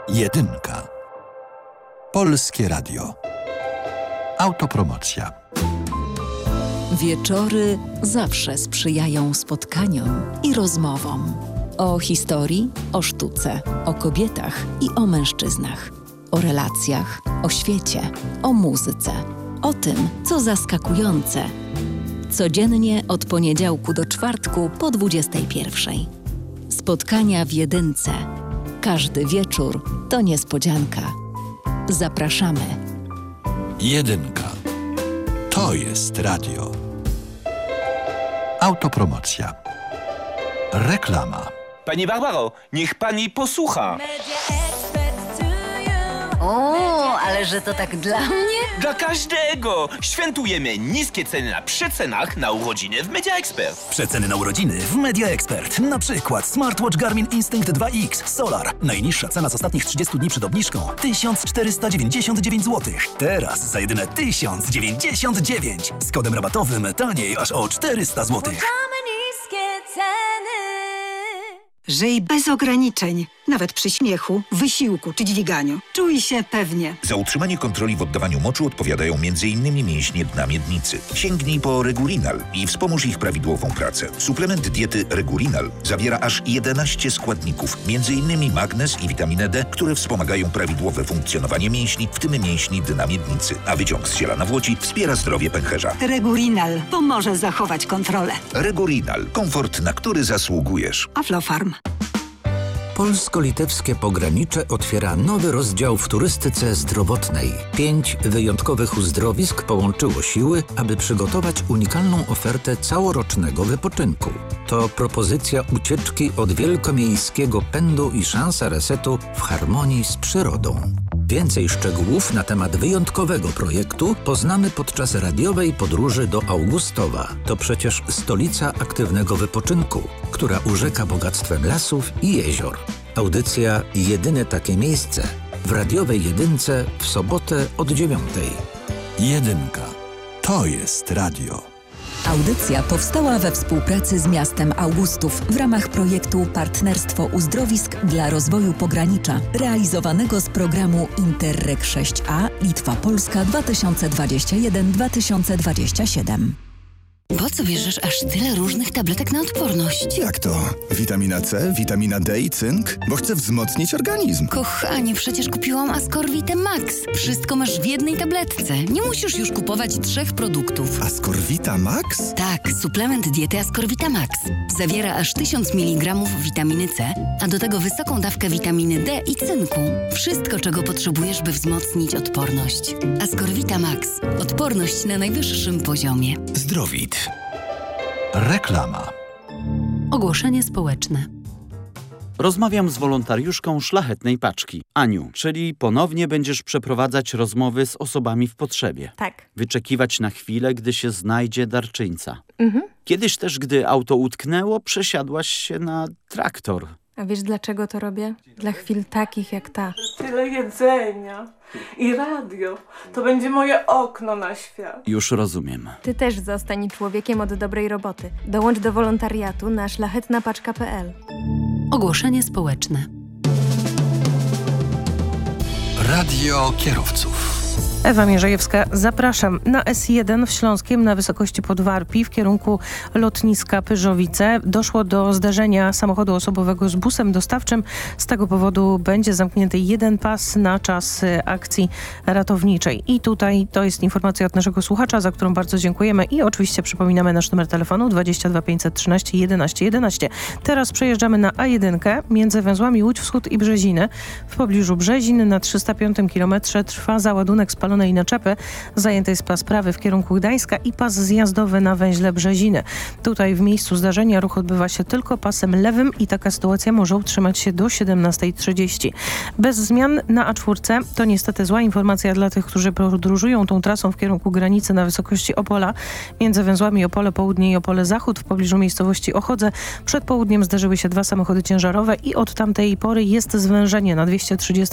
Jedynka. Polskie Radio. Autopromocja. Wieczory zawsze sprzyjają spotkaniom i rozmowom. O historii, o sztuce, o kobietach i o mężczyznach. O relacjach, o świecie, o muzyce. O tym, co zaskakujące. Codziennie od poniedziałku do czwartku po 21:00. Spotkania w Jedynce. Każdy wieczór to niespodzianka. Zapraszamy. Jedynka. To jest radio. Autopromocja. Reklama. Pani Barbaro, niech pani posłucha. O, ale że to tak dla mnie? Dla każdego! Świętujemy niskie ceny na przecenach na urodziny w Media Expert. Przeceny na urodziny w Media Expert. Na przykład smartwatch Garmin Instinct 2X Solar. Najniższa cena z ostatnich 30 dni przed obniżką 1499 zł. Teraz za jedyne 1099. Z kodem rabatowym taniej aż o 400 zł. niskie ceny. Żyj bez ograniczeń, nawet przy śmiechu, wysiłku czy dźwiganiu. Czuj się pewnie. Za utrzymanie kontroli w oddawaniu moczu odpowiadają m.in. mięśnie dna miednicy. Sięgnij po Regulinal i wspomóż ich prawidłową pracę. Suplement diety Regulinal zawiera aż 11 składników, m.in. magnez i witaminę D, które wspomagają prawidłowe funkcjonowanie mięśni, w tym mięśni dna miednicy. A wyciąg z ziela nawłoci wspiera zdrowie pęcherza. Regulinal pomoże zachować kontrolę. Regulinal. Komfort, na który zasługujesz. Aflofarm. Polsko-litewskie pogranicze otwiera nowy rozdział w turystyce zdrowotnej. 5 wyjątkowych uzdrowisk połączyło siły, aby przygotować unikalną ofertę całorocznego wypoczynku. To propozycja ucieczki od wielkomiejskiego pędu i szansa resetu w harmonii z przyrodą. Więcej szczegółów na temat wyjątkowego projektu poznamy podczas radiowej podróży do Augustowa. To przecież stolica aktywnego wypoczynku, która urzeka bogactwem lasów i jezior. Audycja Jedyne takie miejsce w radiowej Jedynce w sobotę od 9:00. Jedynka. To jest radio. Audycja powstała we współpracy z miastem Augustów w ramach projektu Partnerstwo Uzdrowisk dla rozwoju pogranicza, realizowanego z programu Interreg 6A Litwa-Polska 2021-2027. Po co bierzesz aż tyle różnych tabletek na odporność? Jak to? Witamina C, witamina D i cynk? Bo chcę wzmocnić organizm. Kochanie, przecież kupiłam Ascorvite Max. Wszystko masz w jednej tabletce. Nie musisz już kupować 3 produktów. Ascorvita Max? Tak, suplement diety Ascorvita Max. Zawiera aż 1000 mg witaminy C, a do tego wysoką dawkę witaminy D i cynku. Wszystko, czego potrzebujesz, by wzmocnić odporność. Ascorvita Max. Odporność na najwyższym poziomie. Zdrowit. Reklama. Ogłoszenie społeczne. Rozmawiam z wolontariuszką Szlachetnej Paczki, Aniu, czyli ponownie będziesz przeprowadzać rozmowy z osobami w potrzebie. Tak. Wyczekiwać na chwilę, gdy się znajdzie darczyńca. Kiedyś też, gdy auto utknęło, przesiadłaś się na traktor. A wiesz, dlaczego to robię? Dla chwil takich jak ta. Tyle jedzenia i radio. To będzie moje okno na świat. Już rozumiem. Ty też zostań człowiekiem od dobrej roboty. Dołącz do wolontariatu na szlachetnapaczka.pl. Ogłoszenie społeczne. Radio kierowców. Ewa Mierzejewska, zapraszam na S1 w Śląskiem na wysokości Podwarpi w kierunku lotniska Pyrzowice. Doszło do zderzenia samochodu osobowego z busem dostawczym. Z tego powodu będzie zamknięty jeden pas na czas akcji ratowniczej. I tutaj to jest informacja od naszego słuchacza, za którą bardzo dziękujemy i oczywiście przypominamy nasz numer telefonu 22 513 11 11. Teraz przejeżdżamy na A1 między węzłami Łódź Wschód i Brzeziny. W pobliżu Brzezin na 305 km trwa załadunek spalonej naczepy. Zajęty jest pas prawy w kierunku Gdańska i pas zjazdowy na węźle Brzeziny. Tutaj w miejscu zdarzenia ruch odbywa się tylko pasem lewym i taka sytuacja może utrzymać się do 17:30. Bez zmian na A4 to niestety zła informacja dla tych, którzy podróżują tą trasą w kierunku granicy na wysokości Opola. Między węzłami Opole Południe i Opole Zachód w pobliżu miejscowości Ochodze przed południem zderzyły się 2 samochody ciężarowe i od tamtej pory jest zwężenie na 230